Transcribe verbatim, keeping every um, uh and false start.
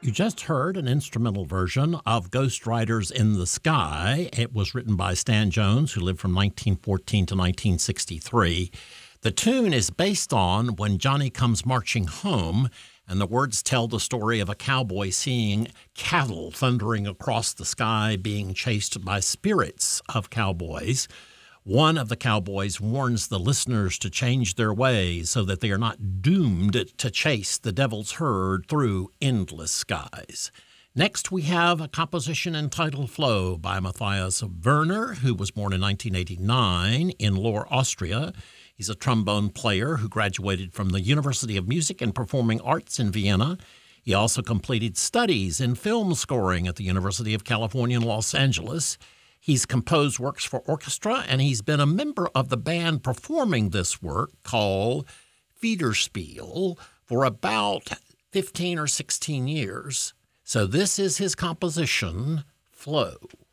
You just heard an instrumental version of Ghost Riders in the Sky. It was written by Stan Jones, who lived from nineteen fourteen to nineteen sixty-three. The tune is based on When Johnny Comes Marching Home, and the words tell the story of a cowboy seeing cattle thundering across the sky being chased by spirits of cowboys. One of the cowboys warns the listeners to change their ways so that they are not doomed to chase the devil's herd through endless skies. Next, we have a composition entitled Flow by Matthias Werner, who was born in nineteen eighty-nine in Lohr, Austria. He's a trombone player who graduated from the University of Music and Performing Arts in Vienna. He also completed studies in film scoring at the University of California in Los Angeles. He's composed works for orchestra, and he's been a member of the band performing this work called Federspiel for about fifteen or sixteen years. So this is his composition, Flow.